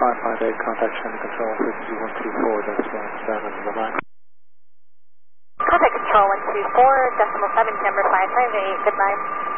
558, contact China Control, frequency 124.7, bye-bye. Contact Control 124.7, number 558, goodbye.